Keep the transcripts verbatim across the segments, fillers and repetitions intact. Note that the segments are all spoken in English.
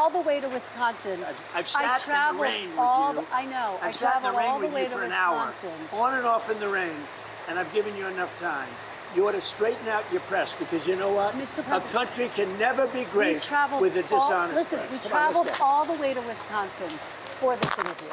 all the way to Wisconsin. I've, I've sat in the rain with all you. The, I know. I've I sat in the rain all the with way you to for an Wisconsin. hour, on and off in the rain, and I've given you enough time. You ought to straighten out your press, because you know what? Mister A country can never be great with a dishonest all, listen, press. we Come traveled on, all the way to Wisconsin for this interview.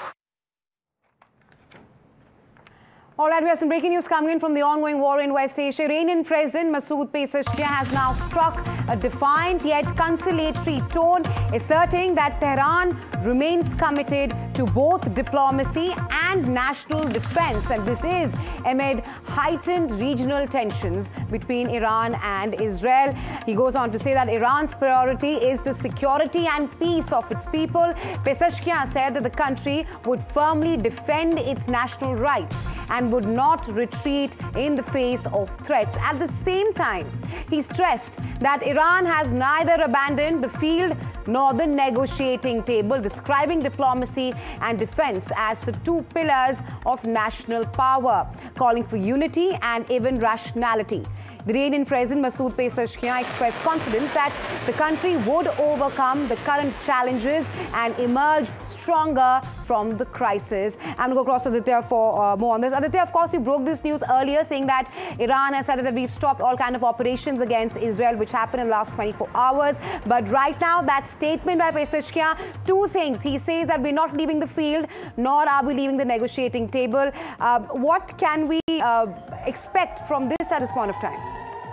All right, we have some breaking news coming in from the ongoing war in West Asia. Iranian President Masoud Pezeshkian has now struck a defiant yet conciliatory tone, asserting that Tehran remains committed to both diplomacy and national defense. And this is amid heightened regional tensions between Iran and Israel. He goes on to say that Iran's priority is the security and peace of its people. Pezeshkian said that the country would firmly defend its national rights and would not retreat in the face of threats. At the same time, he stressed that Iran has neither abandoned the field nor the negotiating table, describing diplomacy and defense as the two pillars of national power, calling for unity and even rationality. The Iranian President Masoud Pezeshkian expressed confidence that the country would overcome the current challenges and emerge stronger from the crisis. I'm going to go across to Aditya for uh, more on this. Aditya, of course, you broke this news earlier, saying that Iran has said that we've stopped all kind of operations against Israel, which happened in the last twenty-four hours. But right now, that statement by Pezeshkian, two things. He says that we're not leaving the field, nor are we leaving the negotiating table. Uh, what can we uh, expect from this at this point of time?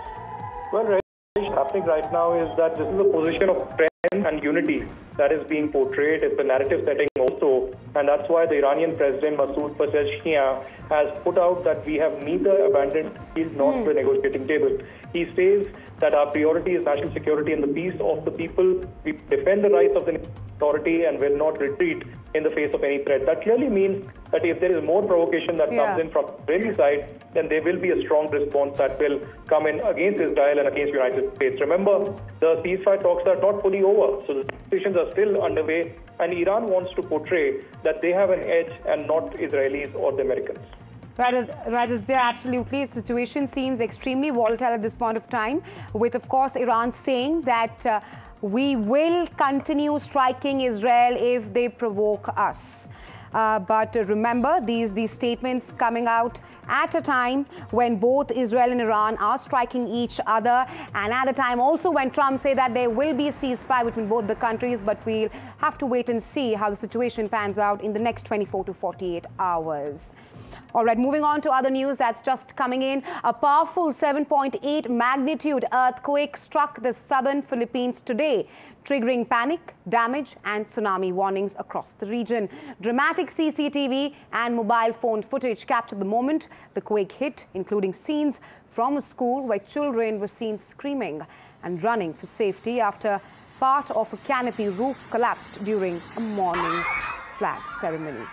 Well, what's happening right now is that this is a position of strength and unity that is being portrayed. It's a narrative setting also, and that's why the Iranian President Masoud Pezeshkian has put out that we have neither abandoned the field nor mm. the negotiating table. He says that our priority is national security and the peace of the people. We defend the rights of the authority and will not retreat in the face of any threat. That clearly means that if there is more provocation that yeah. comes in from the Israeli side, then there will be a strong response that will come in against Israel and against the United States. Remember, the ceasefire talks are not fully over, so the negotiations are still underway, and Iran wants to portray that they have an edge and not Israelis or the Americans. Right, right, there absolutely. The situation seems extremely volatile at this point of time, with, of course, Iran saying that uh, we will continue striking Israel if they provoke us. Uh, but uh, remember, these, these statements coming out at a time when both Israel and Iran are striking each other, and at a time also when Trump said that there will be a ceasefire between both the countries, but we'll have to wait and see how the situation pans out in the next twenty-four to forty-eight hours. All right, moving on to other news that's just coming in. A powerful seven point eight magnitude earthquake struck the southern Philippines today, triggering panic, damage and tsunami warnings across the region. Dramatic C C T V and mobile phone footage captured the moment the quake hit, including scenes from a school where children were seen screaming and running for safety after part of a canopy roof collapsed during a morning flag ceremony.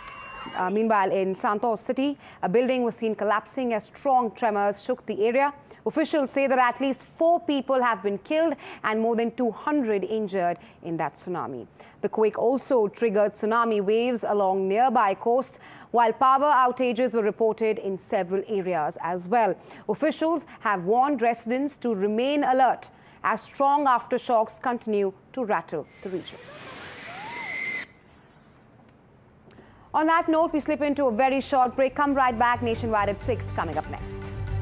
Uh, meanwhile, in Santos City, a building was seen collapsing as strong tremors shook the area. Officials say that at least four people have been killed and more than two hundred injured in that tsunami. The quake also triggered tsunami waves along nearby coasts, while power outages were reported in several areas as well. Officials have warned residents to remain alert as strong aftershocks continue to rattle the region. On that note, we slip into a very short break. Come right back. Nationwide at six coming up next.